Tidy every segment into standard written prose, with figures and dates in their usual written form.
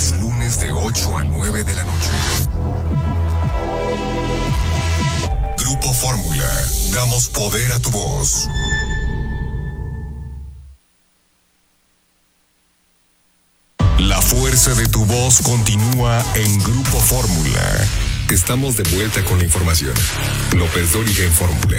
es lunes de 8 a 9 de la noche. Grupo Fórmula, damos poder a tu voz. La fuerza de tu voz continúa en Grupo Fórmula. Estamos de vuelta con la información. López Dóriga en Fórmula.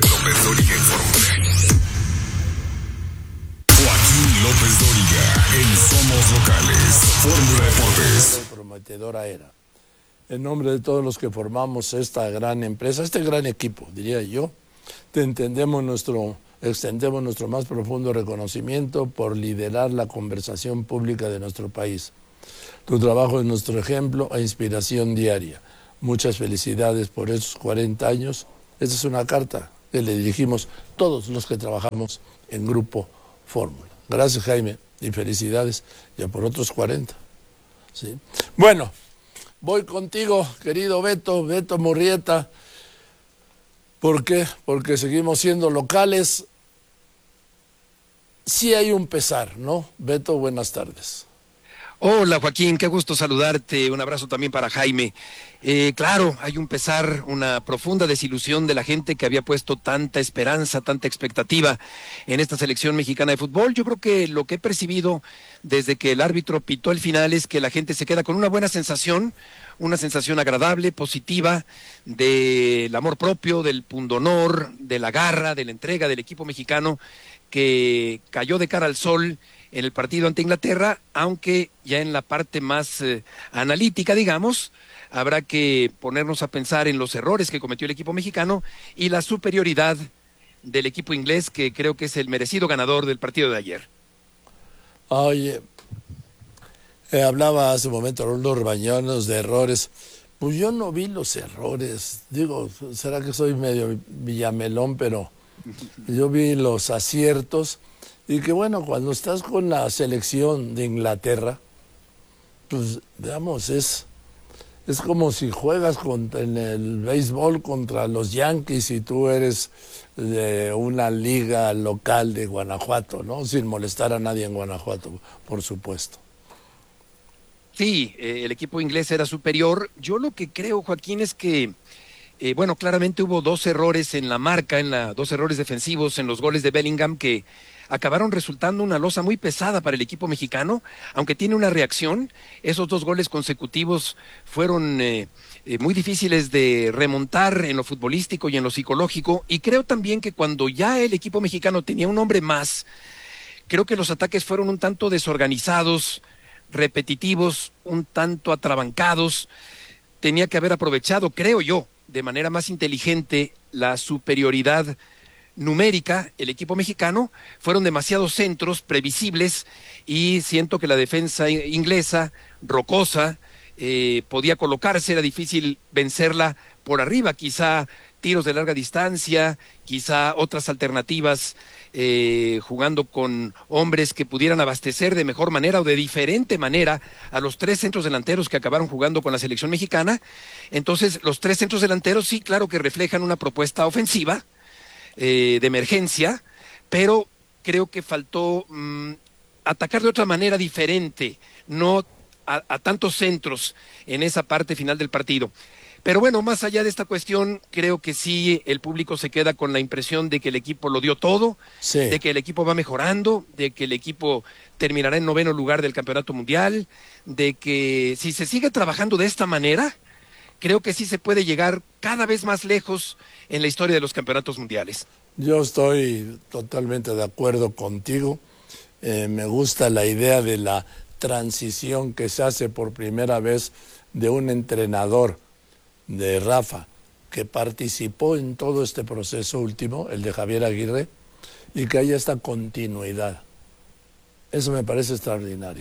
Joaquín López Dóriga en Somos Locales. Fórmula Deportes. Prometedora era. En nombre de todos los que formamos esta gran empresa, este gran equipo, diría yo, extendemos nuestro más profundo reconocimiento por liderar la conversación pública de nuestro país. Tu trabajo es nuestro ejemplo e inspiración diaria. Muchas felicidades por esos 40 años. Esta es una carta que le dirigimos todos los que trabajamos en Grupo Fórmula. Gracias, Jaime, y felicidades ya por otros 40. ¿Sí? Bueno, voy contigo, querido Beto Murrieta. ¿Por qué? Porque seguimos siendo locales. Sí hay un pesar, ¿no? Beto, buenas tardes. Hola Joaquín, qué gusto saludarte, un abrazo también para Jaime. Claro, hay un pesar, una profunda desilusión de la gente que había puesto tanta esperanza, tanta expectativa en esta selección mexicana de fútbol. Yo creo que lo que he percibido desde que el árbitro pitó el final es que la gente se queda con una buena sensación, una sensación agradable, positiva, del amor propio, del pundonor, de la garra, de la entrega del equipo mexicano que cayó de cara al sol en el partido ante Inglaterra, aunque ya en la parte más analítica, digamos, habrá que ponernos a pensar en los errores que cometió el equipo mexicano y la superioridad del equipo inglés, que creo que es el merecido ganador del partido de ayer. Oye, hablaba hace un momento Rolando Bañanos de errores. Pues yo no vi los errores. Digo, será que soy medio villamelón, pero yo vi los aciertos. Y que bueno, cuando estás con la selección de Inglaterra, pues digamos, es como si juegas en el béisbol contra los Yankees y tú eres de una liga local de Guanajuato, ¿no? Sin molestar a nadie en Guanajuato, por supuesto. Sí, el equipo inglés era superior. Yo lo que creo, Joaquín, es que bueno, claramente hubo dos errores en la marca, dos errores defensivos en los goles de Bellingham que acabaron resultando una losa muy pesada para el equipo mexicano, aunque tiene una reacción. Esos dos goles consecutivos fueron muy difíciles de remontar en lo futbolístico y en lo psicológico, y creo también que cuando ya el equipo mexicano tenía un hombre más, creo que los ataques fueron un tanto desorganizados, repetitivos, un tanto atrabancados. Tenía que haber aprovechado, creo yo, de manera más inteligente la superioridad numérica, el equipo mexicano. Fueron demasiados centros previsibles y siento que la defensa inglesa, rocosa, podía colocarse, era difícil vencerla por arriba, quizá tiros de larga distancia, quizá otras alternativas, jugando con hombres que pudieran abastecer de mejor manera o de diferente manera a los tres centros delanteros que acabaron jugando con la selección mexicana. Entonces, los tres centros delanteros sí, claro que reflejan una propuesta ofensiva, de emergencia, pero creo que faltó atacar de otra manera diferente, no a tantos centros en esa parte final del partido. Pero bueno, más allá de esta cuestión, creo que sí el público se queda con la impresión de que el equipo lo dio todo, sí, de que el equipo va mejorando, de que el equipo terminará en 9º lugar del Campeonato Mundial, de que si se sigue trabajando de esta manera, creo que sí se puede llegar cada vez más lejos en la historia de los campeonatos mundiales. Yo estoy totalmente de acuerdo contigo. Me gusta la idea de la transición que se hace por primera vez de un entrenador, de Rafa, que participó en todo este proceso último, el de Javier Aguirre, y que haya esta continuidad. Eso me parece extraordinario.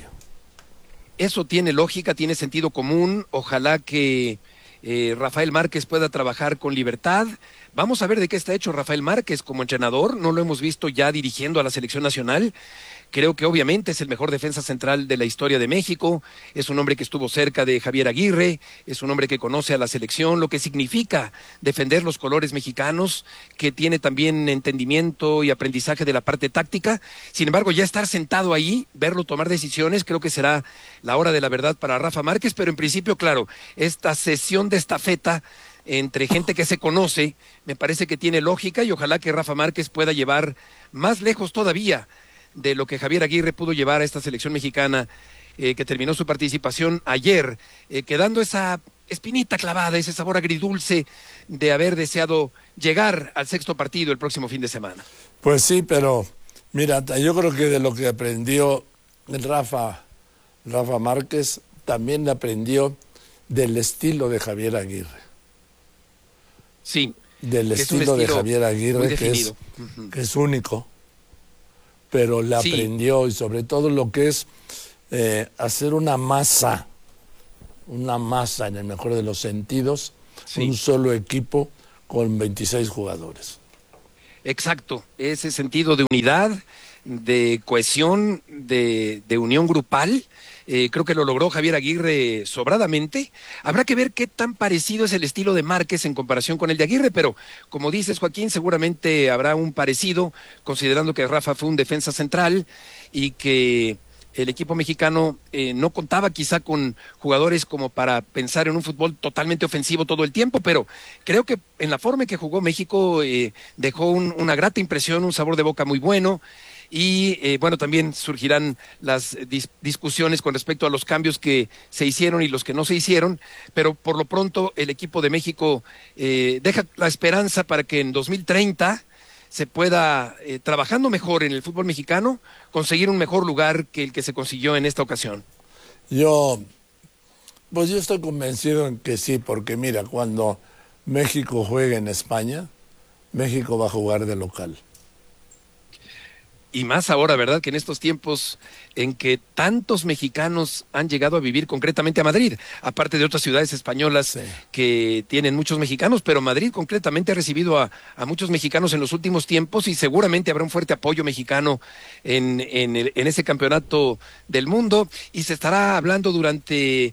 Eso tiene lógica, tiene sentido común. Ojalá que Rafael Márquez pueda trabajar con libertad. Vamos a ver de qué está hecho Rafael Márquez como entrenador. No lo hemos visto ya dirigiendo a la selección nacional. Creo que obviamente es el mejor defensa central de la historia de México, es un hombre que estuvo cerca de Javier Aguirre, es un hombre que conoce a la selección, lo que significa defender los colores mexicanos, que tiene también entendimiento y aprendizaje de la parte táctica. Sin embargo, ya estar sentado ahí, verlo tomar decisiones, creo que será la hora de la verdad para Rafa Márquez, pero en principio, claro, esta sesión de estafeta entre gente que se conoce, me parece que tiene lógica y ojalá que Rafa Márquez pueda llevar más lejos todavía de lo que Javier Aguirre pudo llevar a esta selección mexicana que terminó su participación ayer, quedando esa espinita clavada, ese sabor agridulce de haber deseado llegar al sexto partido el próximo fin de semana. Pues sí, pero mira, yo creo que de lo que aprendió Rafa Márquez, también aprendió del estilo de Javier Aguirre. Sí. Del estilo de Javier Aguirre, que es único, pero le aprendió, y sobre todo lo que es hacer una masa en el mejor de los sentidos, un solo equipo con 26 jugadores. Exacto, ese sentido de unidad, de cohesión, de unión grupal. Creo que lo logró Javier Aguirre sobradamente. Habrá que ver qué tan parecido es el estilo de Márquez en comparación con el de Aguirre, pero como dices, Joaquín, seguramente habrá un parecido, considerando que Rafa fue un defensa central y que el equipo mexicano no contaba quizá con jugadores como para pensar en un fútbol totalmente ofensivo todo el tiempo, pero creo que en la forma en que jugó México dejó una grata impresión, un sabor de boca muy bueno. Y bueno, también surgirán las discusiones con respecto a los cambios que se hicieron y los que no se hicieron, pero por lo pronto el equipo de México deja la esperanza para que en 2030 se pueda, trabajando mejor en el fútbol mexicano, conseguir un mejor lugar que el que se consiguió en esta ocasión. Yo estoy convencido en que sí, porque mira, cuando México juegue en España, México va a jugar de local. Y más ahora, ¿verdad? Que en estos tiempos en que tantos mexicanos han llegado a vivir concretamente a Madrid, aparte de otras ciudades españolas que tienen muchos mexicanos, pero Madrid concretamente ha recibido a muchos mexicanos en los últimos tiempos y seguramente habrá un fuerte apoyo mexicano en ese campeonato del mundo y se estará hablando durante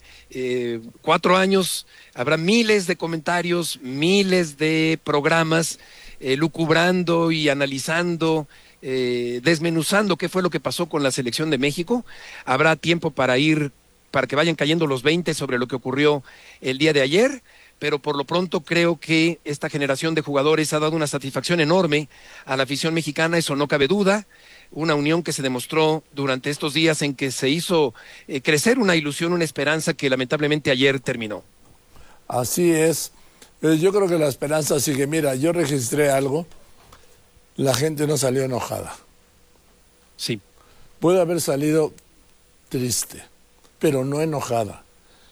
4 años, habrá miles de comentarios, miles de programas lucubrando y analizando, desmenuzando qué fue lo que pasó con la selección de México. Habrá tiempo para que vayan cayendo los 20 sobre lo que ocurrió el día de ayer, pero por lo pronto creo que esta generación de jugadores ha dado una satisfacción enorme a la afición mexicana, eso no cabe duda, una unión que se demostró durante estos días en que se hizo crecer una ilusión, una esperanza que lamentablemente ayer terminó. Así es, yo creo que la esperanza sigue. Mira, yo registré algo. La gente no salió enojada. Sí. Puede haber salido triste, pero no enojada.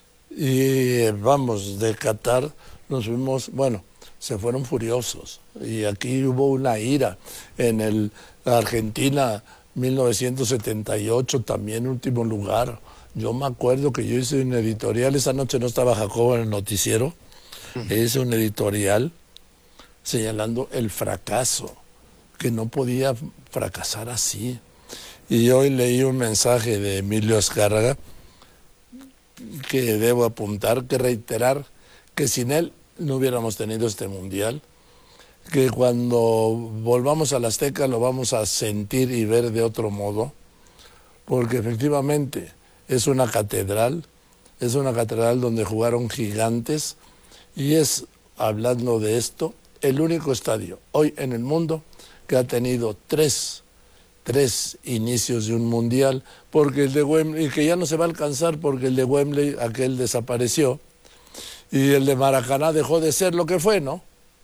Y vamos, de Qatar nos fuimos, bueno, se fueron furiosos. Y aquí hubo una ira. En Argentina, 1978, también último lugar. Yo me acuerdo que yo hice un editorial, esa noche no estaba Jacobo en el noticiero, hice un editorial señalando el fracaso, que no podía fracasar así. Y hoy leí un mensaje de Emilio Azcárraga que debo apuntar, que reiterar que sin él no hubiéramos tenido este mundial, que cuando volvamos a la Azteca lo vamos a sentir y ver de otro modo, porque efectivamente es una catedral donde jugaron gigantes y es, hablando de esto, el único estadio hoy en el mundo que ha tenido tres inicios de un mundial, porque el de Wembley, que ya no se va a alcanzar porque el de Wembley, aquel desapareció, y el de Maracaná dejó de ser lo que fue, ¿no?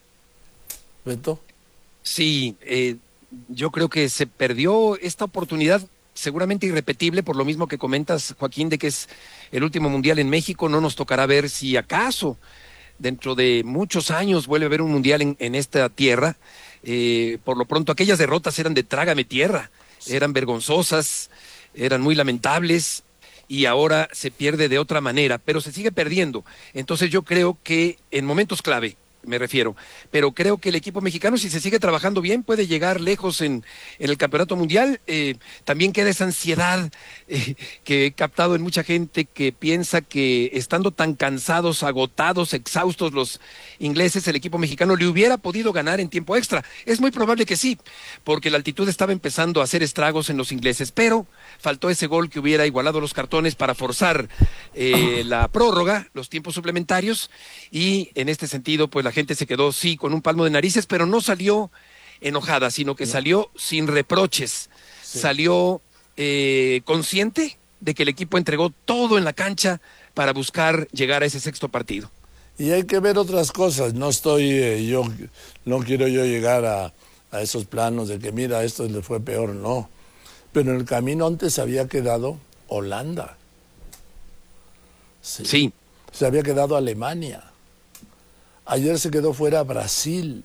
¿Beto? Sí, yo creo que se perdió esta oportunidad seguramente irrepetible, por lo mismo que comentas, Joaquín, de que es el último mundial en México. No nos tocará ver si acaso dentro de muchos años vuelve a haber un mundial en esta tierra. Por lo pronto aquellas derrotas eran de trágame tierra, eran vergonzosas, eran muy lamentables y ahora se pierde de otra manera, pero se sigue perdiendo. Entonces yo creo que en momentos clave, me refiero. Pero creo que el equipo mexicano, si se sigue trabajando bien, puede llegar lejos en el Campeonato Mundial. También queda esa ansiedad que he captado en mucha gente que piensa que estando tan cansados, agotados, exhaustos los ingleses, el equipo mexicano le hubiera podido ganar en tiempo extra. Es muy probable que sí, porque la altitud estaba empezando a hacer estragos en los ingleses, pero faltó ese gol que hubiera igualado los cartones para forzar la prórroga, los tiempos suplementarios, y en este sentido, pues la gente se quedó, sí, con un palmo de narices, pero no salió enojada, sino que salió sin reproches, salió consciente de que el equipo entregó todo en la cancha para buscar llegar a ese sexto partido. Y hay que ver otras cosas, no quiero yo llegar a esos planos de que mira, esto le fue peor, no. Pero en el camino antes había quedado Holanda. Sí. Se había quedado Alemania. Ayer se quedó fuera Brasil.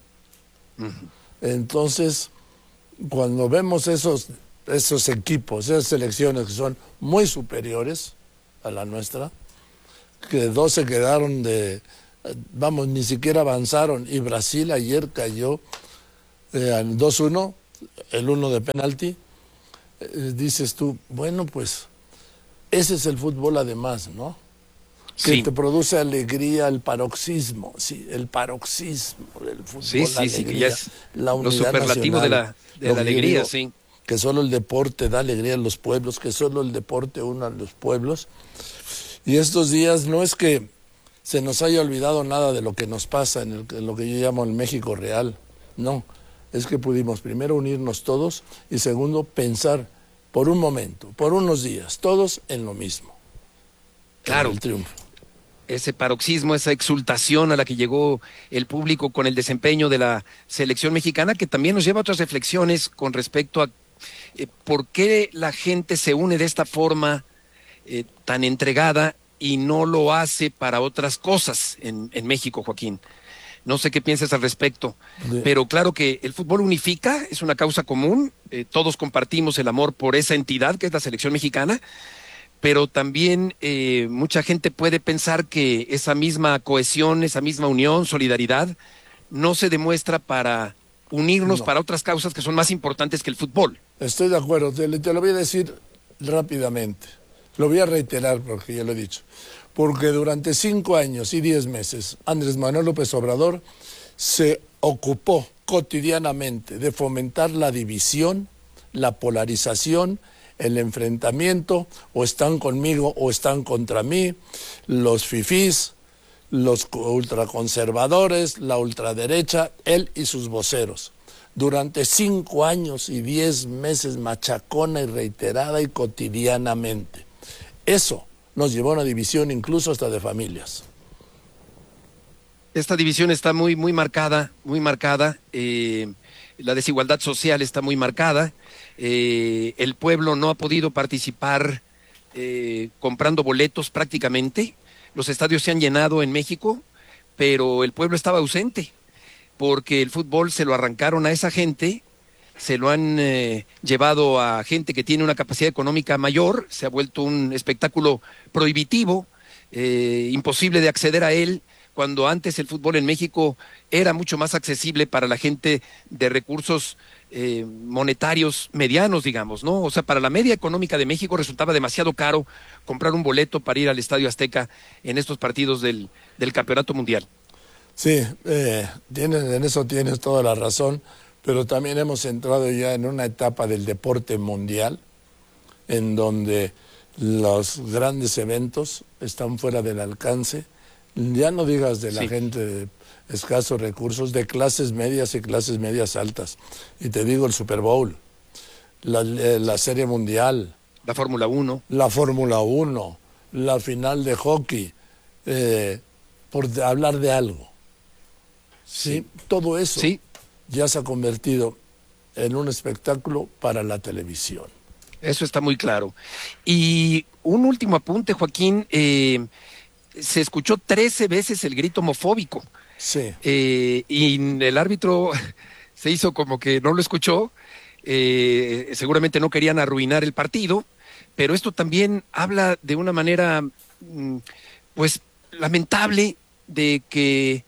Entonces, cuando vemos esos equipos, esas selecciones que son muy superiores a la nuestra, que dos se quedaron ni siquiera avanzaron, y Brasil ayer cayó al 2-1, el 1 de penalti, dices tú, bueno, pues ese es el fútbol además, ¿no? Que te produce alegría, el paroxismo del fútbol, sí, que ya es la unidad, lo superlativo nacional, de la alegría, sí. Que solo el deporte da alegría a los pueblos, que solo el deporte une a los pueblos. Y estos días no es que se nos haya olvidado nada de lo que nos pasa en lo que yo llamo el México real, no. Es que pudimos primero unirnos todos y segundo pensar por un momento, por unos días, todos en lo mismo. Claro. En el triunfo. Ese paroxismo, esa exultación a la que llegó el público con el desempeño de la selección mexicana, que también nos lleva a otras reflexiones con respecto a por qué la gente se une de esta forma tan entregada y no lo hace para otras cosas en México, Joaquín. No sé qué piensas al respecto, pero claro que el fútbol unifica, es una causa común, todos compartimos el amor por esa entidad que es la selección mexicana, pero también mucha gente puede pensar que esa misma cohesión, esa misma unión, solidaridad, no se demuestra para unirnos para otras causas que son más importantes que el fútbol. Estoy de acuerdo, te lo voy a decir rápidamente, lo voy a reiterar porque ya lo he dicho. Porque durante 5 años y 10 meses Andrés Manuel López Obrador se ocupó cotidianamente de fomentar la división, la polarización, el enfrentamiento, o están conmigo o están contra mí, los fifís, los ultraconservadores, la ultraderecha, él y sus voceros. Durante 5 años y 10 meses machacona y reiterada y cotidianamente. Eso nos llevó a una división incluso hasta de familias. Esta división está muy marcada, la desigualdad social está muy marcada, el pueblo no ha podido participar comprando boletos prácticamente, los estadios se han llenado en México, pero el pueblo estaba ausente, porque el fútbol se lo arrancaron a esa gente, se lo han llevado a gente que tiene una capacidad económica mayor, se ha vuelto un espectáculo prohibitivo, imposible de acceder a él, cuando antes el fútbol en México era mucho más accesible para la gente de recursos monetarios medianos, digamos, ¿no? O sea, para la media económica de México resultaba demasiado caro comprar un boleto para ir al Estadio Azteca en estos partidos del Campeonato Mundial. Sí, en eso tienes toda la razón, pero también hemos entrado ya en una etapa del deporte mundial, en donde los grandes eventos están fuera del alcance, ya no digas de la gente de escasos recursos, de clases medias y clases medias altas. Y te digo el Super Bowl, la Serie Mundial. La Fórmula 1. La Fórmula 1, la final de hockey, por hablar de algo. Sí, todo eso ya se ha convertido en un espectáculo para la televisión. Eso está muy claro. Y un último apunte, Joaquín, se escuchó 13 veces el grito homofóbico. Sí. Y el árbitro se hizo como que no lo escuchó, seguramente no querían arruinar el partido, pero esto también habla de una manera, pues, lamentable de que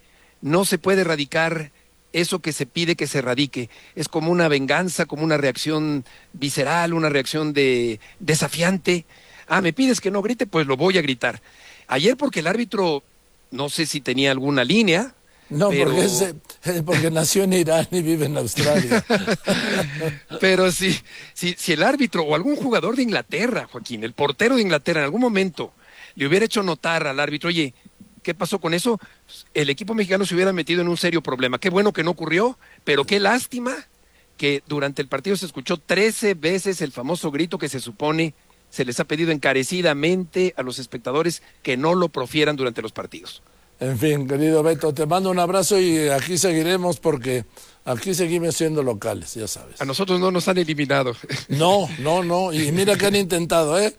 no se puede erradicar eso que se pide que se erradique. Es como una venganza, como una reacción visceral, una reacción desafiante. Me pides que no grite, pues lo voy a gritar. Ayer porque el árbitro, no sé si tenía alguna línea. No, pero... porque nació en Irán y vive en Australia. Pero si el árbitro o algún jugador de Inglaterra, Joaquín, el portero de Inglaterra, en algún momento le hubiera hecho notar al árbitro, oye, ¿qué pasó con eso? El equipo mexicano se hubiera metido en un serio problema. Qué bueno que no ocurrió, pero qué lástima que durante el partido se escuchó 13 veces el famoso grito que se supone se les ha pedido encarecidamente a los espectadores que no lo profieran durante los partidos. En fin, querido Beto, te mando un abrazo y aquí seguiremos porque aquí seguimos siendo locales, ya sabes. A nosotros no nos han eliminado. No, y mira que han intentado, ¿eh?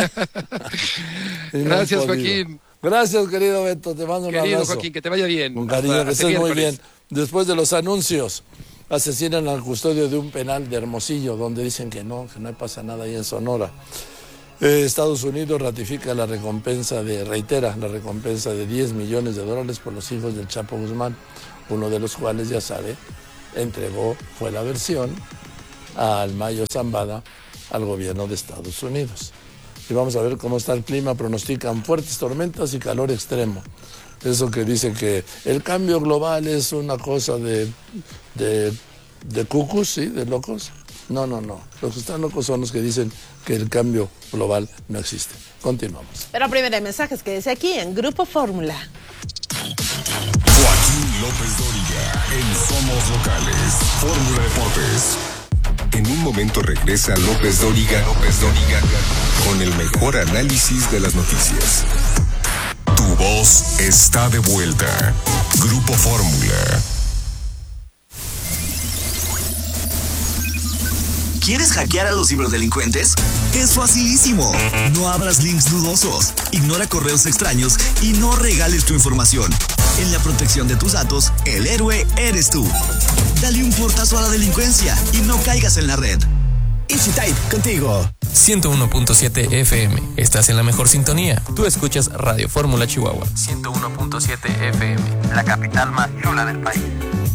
Gracias, Joaquín. Gracias, querido Beto, te mando un abrazo. Querido Joaquín, que te vaya bien. Con cariño, que estés muy bien. Después de los anuncios, asesinan al custodio de un penal de Hermosillo, donde dicen que no pasa nada ahí en Sonora. Estados Unidos reitera la recompensa de $10 millones por los hijos del Chapo Guzmán, uno de los cuales, ya sabe, fue la versión al Mayo Zambada al gobierno de Estados Unidos. Y vamos a ver cómo está el clima. Pronostican fuertes tormentas y calor extremo. Eso que dicen que el cambio global es una cosa de cucus, ¿sí? De locos. No. Los que están locos son los que dicen que el cambio global no existe. Continuamos. Pero primero hay mensajes que dice aquí en Grupo Fórmula. Joaquín López Dóriga en Somos Locales. Fórmula Deportes. En un momento regresa López Dóriga con el mejor análisis de las noticias. Tu voz está de vuelta. Grupo Fórmula. ¿Quieres hackear a los ciberdelincuentes? Es facilísimo. No abras links dudosos, ignora correos extraños y no regales tu información. En la protección de tus datos, el héroe eres tú. Dale un portazo a la delincuencia y no caigas en la red. EasyType, contigo. 101.7 FM. Estás en la mejor sintonía. Tú escuchas Radio Fórmula Chihuahua. 101.7 FM. La capital más chula del país.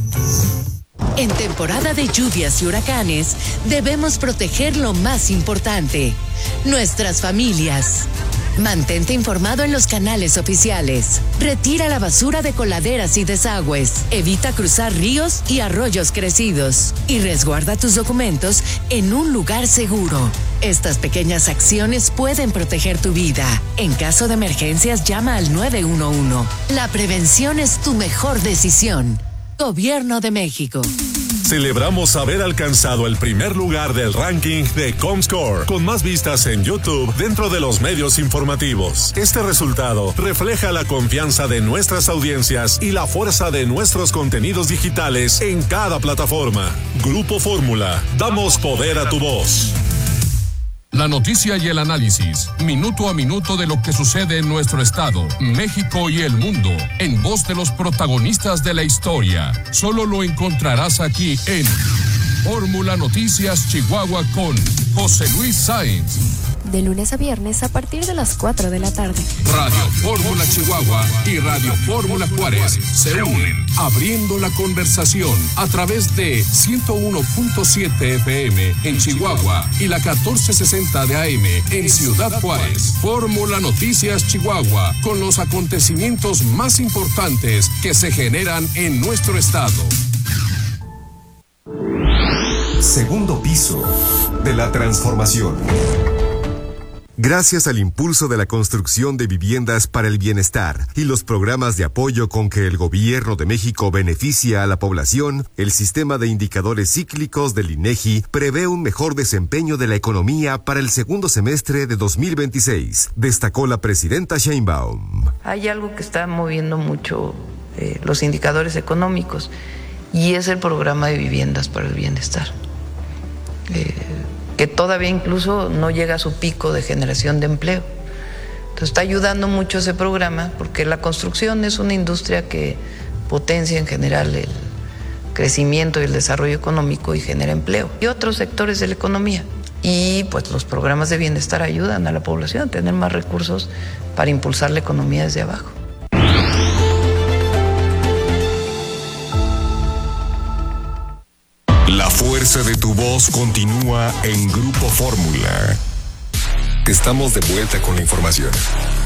En temporada de lluvias y huracanes, debemos proteger lo más importante, nuestras familias. Mantente informado en los canales oficiales. Retira la basura de coladeras y desagües. Evita cruzar ríos y arroyos crecidos. Y resguarda tus documentos en un lugar seguro. Estas pequeñas acciones pueden proteger tu vida. En caso de emergencias, llama al 911. La prevención es tu mejor decisión. Gobierno de México. Celebramos haber alcanzado el primer lugar del ranking de Comscore, con más vistas en YouTube dentro de los medios informativos. Este resultado refleja la confianza de nuestras audiencias y la fuerza de nuestros contenidos digitales en cada plataforma. Grupo Fórmula, damos poder a tu voz. La noticia y el análisis, minuto a minuto de lo que sucede en nuestro estado, México y el mundo, en voz de los protagonistas de la historia. Solo lo encontrarás aquí en Fórmula Noticias Chihuahua con José Luis Sáenz. De lunes a viernes a partir de las 4 de la tarde. Radio Fórmula Chihuahua y Radio Fórmula Juárez se unen, abriendo la conversación a través de 101.7 FM en Chihuahua y la 1460 de AM en Ciudad Juárez. Fórmula Noticias Chihuahua, con los acontecimientos más importantes que se generan en nuestro estado. Segundo piso de la transformación. Gracias al impulso de la construcción de viviendas para el bienestar y los programas de apoyo con que el Gobierno de México beneficia a la población, el sistema de indicadores cíclicos del INEGI prevé un mejor desempeño de la economía para el segundo semestre de 2026, destacó la presidenta Sheinbaum. Hay algo que está moviendo mucho los indicadores económicos y es el programa de viviendas para el bienestar. Que todavía incluso no llega a su pico de generación de empleo. Entonces está ayudando mucho ese programa porque la construcción es una industria que potencia en general el crecimiento y el desarrollo económico y genera empleo. Y otros sectores de la economía. Y pues los programas de bienestar ayudan a la población a tener más recursos para impulsar la economía desde abajo. fuerza de tu voz continúa en Grupo Fórmula. Estamos de vuelta con la información.